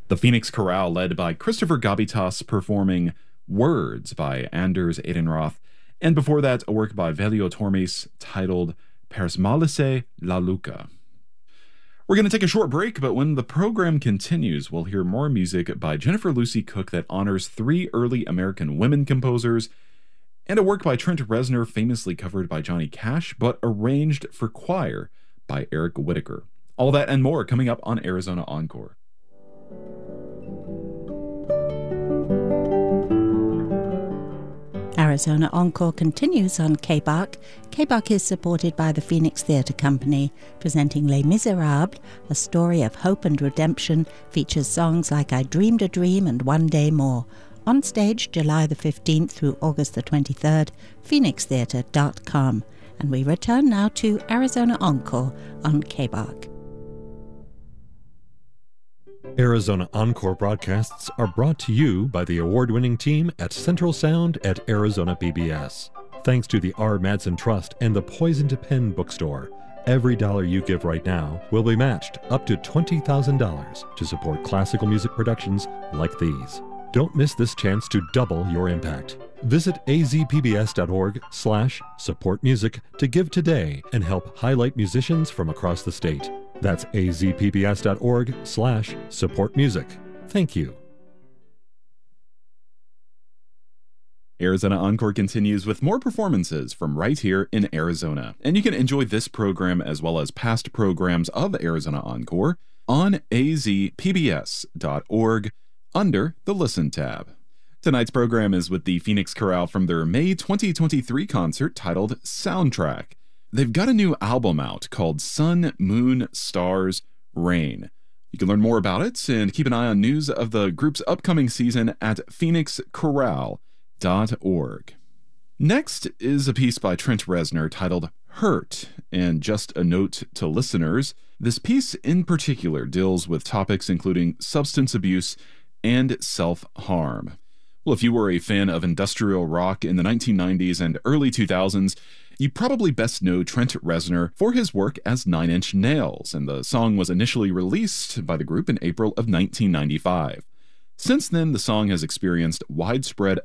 The Phoenix Chorale, led by Christopher Gabitas, performing Words by Anders Edenroth, and before that, a work by Velio Tormes titled Persmalice la Luca. We're going to take a short break, but when the program continues, we'll hear more music by Jennifer Lucy Cook that honors 3 early American women composers, and a work by Trent Reznor famously covered by Johnny Cash, but arranged for choir by Eric Whitacre. All that and more coming up on Arizona Encore. Arizona Encore continues on KBAC. KBAC is supported by the Phoenix Theatre Company, presenting Les Miserables, a story of hope and redemption, features songs like I Dreamed a Dream and One Day More. On stage July the 15th through August the 23rd, phoenixtheatre.com. And we return now to Arizona Encore on KBAC. Arizona Encore broadcasts are brought to you by the award-winning team at Central Sound at Arizona PBS. Thanks to the R. Madsen Trust and the Poison to Pen bookstore, every dollar you give right now will be matched up to $20,000 to support classical music productions like these. Don't miss this chance to double your impact. Visit azpbs.org/supportmusic to give today and help highlight musicians from across the state. That's azpbs.org/supportmusic. Thank you. Arizona Encore continues with more performances from right here in Arizona. And you can enjoy this program as well as past programs of Arizona Encore on azpbs.org under the Listen tab. Tonight's program is with the Phoenix Chorale from their May 2023 concert titled Soundtrack. They've got a new album out called Sun, Moon, Stars, Rain. You can learn more about it and keep an eye on news of the group's upcoming season at phoenixchorale.org. Next is a piece by Trent Reznor titled Hurt, and just a note to listeners, this piece in particular deals with topics including substance abuse and self-harm. Well, if you were a fan of industrial rock in the 1990s and early 2000s, you probably best know Trent Reznor for his work as Nine Inch Nails, and the song was initially released by the group in April of 1995. Since then, the song has experienced widespread